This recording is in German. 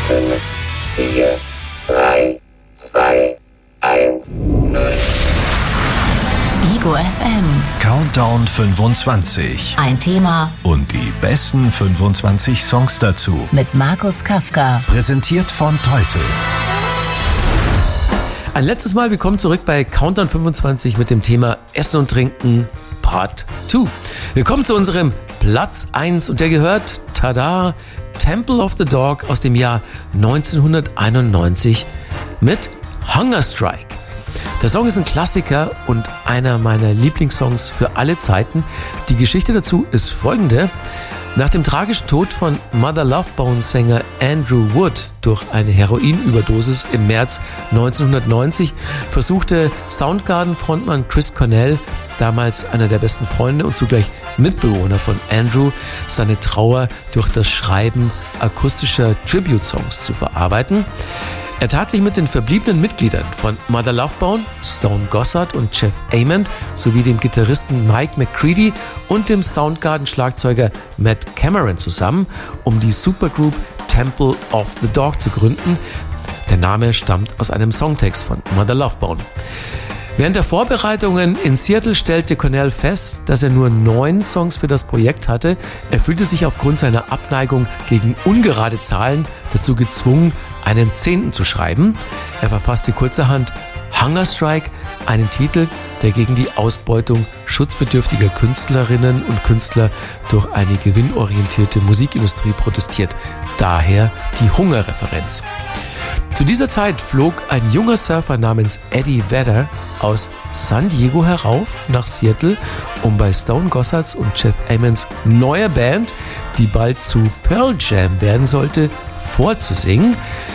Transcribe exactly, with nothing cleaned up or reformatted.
fünf, vier, drei, zwei, eins, null. Ego F M. Countdown fünfundzwanzig. Ein Thema Und die besten fünfundzwanzig Songs dazu. mit Markus Kafka. Präsentiert von Teufel. Ein letztes Mal, willkommen zurück bei Countdown fünfundzwanzig mit dem Thema Essen und Trinken Part zwei. Wir kommen zu unserem Platz eins und der gehört, tada, Temple of the Dog aus dem Jahr neunzehnhunderteinundneunzig mit Hunger Strike. Der Song ist ein Klassiker und einer meiner Lieblingssongs für alle Zeiten. Die Geschichte dazu ist folgende. Nach dem tragischen Tod von Mother Love Bone-Sänger Andrew Wood durch eine Heroinüberdosis im März neunzehnhundertneunzig versuchte Soundgarden-Frontmann Chris Cornell, damals einer der besten Freunde und zugleich Mitbewohner von Andrew, seine Trauer durch das Schreiben akustischer Tribute-Songs zu verarbeiten. Er tat sich mit den verbliebenen Mitgliedern von Mother Love Bone, Stone Gossard und Jeff Ament sowie dem Gitarristen Mike McCready und dem Soundgarden-Schlagzeuger Matt Cameron zusammen, um die Supergroup Temple of the Dog zu gründen. Der Name stammt aus einem Songtext von Mother Love Bone. Während der Vorbereitungen in Seattle stellte Cornell fest, dass er nur neun Songs für das Projekt hatte. Er fühlte sich aufgrund seiner Abneigung gegen ungerade Zahlen dazu gezwungen, einen Zehnten zu schreiben. Er verfasste kurzerhand Hunger Strike, einen Titel, der gegen die Ausbeutung schutzbedürftiger Künstlerinnen und Künstler durch eine gewinnorientierte Musikindustrie protestiert. Daher die Hungerreferenz. Zu dieser Zeit flog ein junger Surfer namens Eddie Vedder aus San Diego herauf nach Seattle, um bei Stone Gossards und Jeff Amons neuer Band, die bald zu Pearl Jam werden sollte, vorzusingen.